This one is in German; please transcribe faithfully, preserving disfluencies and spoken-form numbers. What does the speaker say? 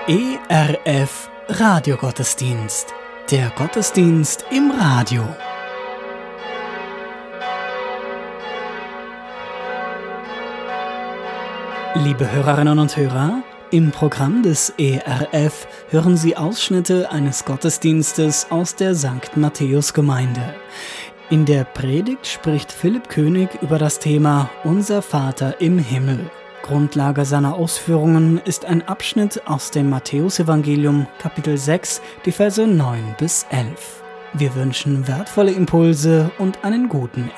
E R F Radiogottesdienst. Der Gottesdienst im Radio. Liebe Hörerinnen und Hörer, im Programm des E R F hören Sie Ausschnitte eines Gottesdienstes aus der Sankt Matthäus-Gemeinde. In der Predigt spricht Philipp König über das Thema Unser Vater im Himmel. Grundlage seiner Ausführungen ist ein Abschnitt aus dem Matthäusevangelium, Kapitel sechs, die Verse neun bis elf. Wir wünschen wertvolle Impulse und einen guten